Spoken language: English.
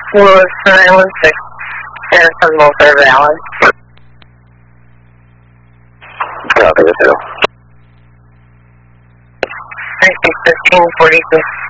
Lewis 916, Harrison Mulfair Valley. Copy, this is 1542.